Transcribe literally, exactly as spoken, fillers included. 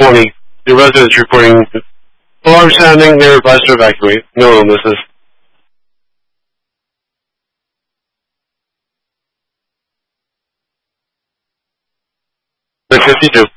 twenty. The residents reporting alarm sounding. They're advised to evacuate. No illnesses. The fifty-two.